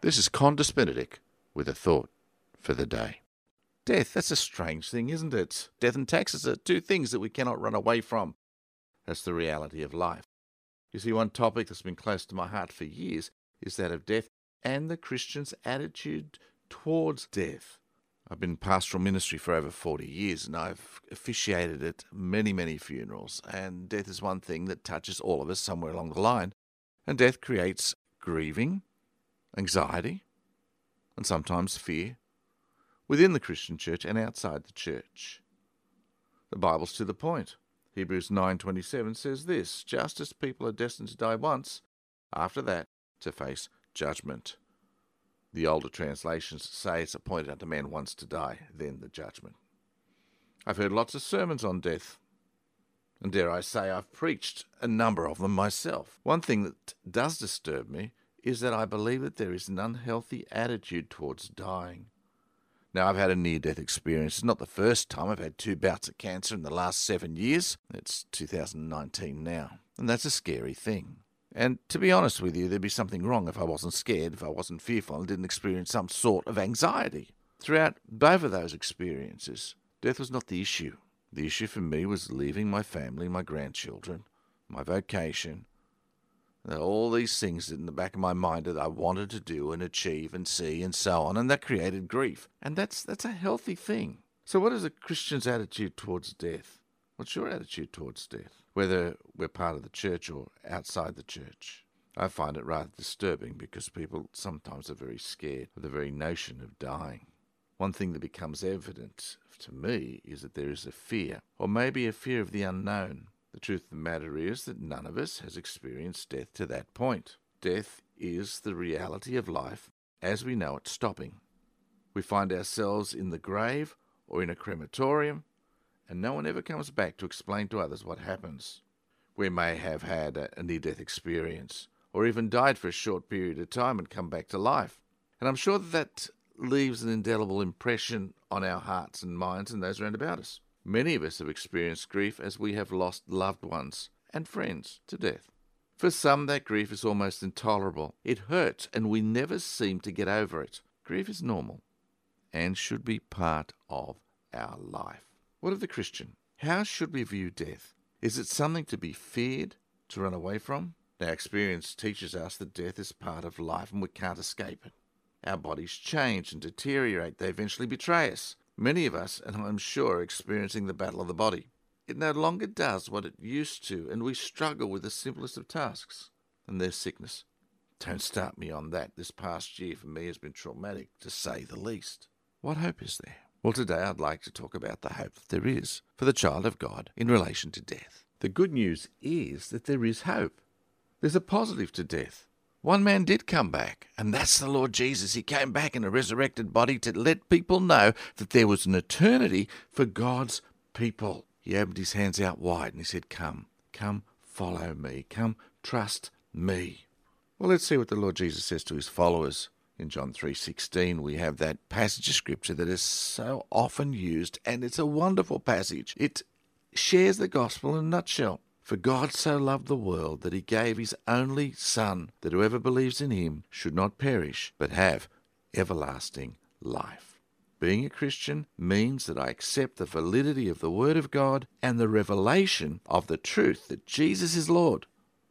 This is Condis Benedict with a thought for the day. Death, that's a strange thing, isn't it? Death and taxes are two things that we cannot run away from. That's the reality of life. You see, one topic that's been close to my heart for years is that of death and the Christian's attitude towards death. I've been in pastoral ministry for over 40 years and I've officiated at many funerals, and death is one thing that touches all of us somewhere along the line. And death creates grieving, anxiety, and sometimes fear within the Christian church and outside the church. The Bible's to the point. Hebrews 9:27 says this: just as people are destined to die once, after that to face judgment. The older translations say it's appointed unto man once to die, then the judgment. I've heard lots of sermons on death, and dare I say I've preached a number of them myself. One thing that does disturb me is that I believe that there is an unhealthy attitude towards dying. Now, I've had a near-death experience. It's not the first time. I've had 2 bouts of cancer in the last 7 years. It's 2019 now, and that's a scary thing. And to be honest with you, there'd be something wrong if I wasn't scared, if I wasn't fearful, and didn't experience some sort of anxiety. Throughout both of those experiences, death was not the issue. The issue for me was leaving my family, my grandchildren, my vocation. There are all these things in the back of my mind that I wanted to do and achieve and see and so on, and that created grief. And that's a healthy thing. So what is a Christian's attitude towards death? What's your attitude towards death? Whether we're part of the church or outside the church. I find it rather disturbing because people sometimes are very scared of the very notion of dying. One thing that becomes evident to me is that there is a fear, or maybe a fear of the unknown. The truth of the matter is that none of us has experienced death to that point. Death is the reality of life as we know it stopping. We find ourselves in the grave or in a crematorium, and no one ever comes back to explain to others what happens. We may have had a near-death experience, or even died for a short period of time and come back to life. And I'm sure that leaves an indelible impression on our hearts and minds and those around about us. Many of us have experienced grief as we have lost loved ones and friends to death. For some, that grief is almost intolerable. It hurts, and we never seem to get over it. Grief is normal and should be part of our life. What of the Christian? How should we view death? Is it something to be feared, to run away from? Our experience teaches us that death is part of life and we can't escape it. Our bodies change and deteriorate. They eventually betray us. Many of us, and I'm sure, are experiencing the battle of the body. It no longer does what it used to, and we struggle with the simplest of tasks. And there's sickness. Don't start me on that. This past year for me has been traumatic, to say the least. What hope is there? Well, today I'd like to talk about the hope that there is for the child of God in relation to death. The good news is that there is hope. There's a positive to death. One man did come back, and that's the Lord Jesus. He came back in a resurrected body to let people know that there was an eternity for God's people. He opened his hands out wide and he said, come follow me, come trust me. Well, let's see what the Lord Jesus says to his followers. In John 3:16, we have that passage of Scripture that is so often used, and it's a wonderful passage. It shares the gospel in a nutshell. For God so loved the world that he gave his only Son, that whoever believes in him should not perish, but have everlasting life. Being a Christian means that I accept the validity of the Word of God and the revelation of the truth that Jesus is Lord,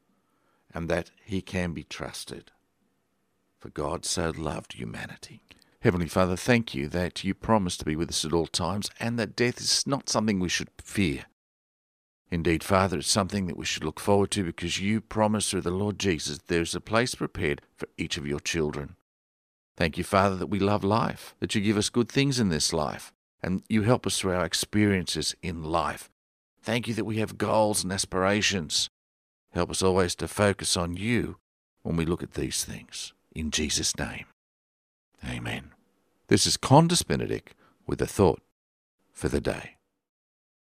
and that he can be trusted. For God so loved humanity. Heavenly Father, thank you that you promise to be with us at all times, and that death is not something we should fear. Indeed, Father, it's something that we should look forward to, because you promise through the Lord Jesus that there is a place prepared for each of your children. Thank you, Father, that we love life, that you give us good things in this life, and you help us through our experiences in life. Thank you that we have goals and aspirations. Help us always to focus on you when we look at these things. In Jesus' name, amen. This is Condis Benedict with a thought for the day.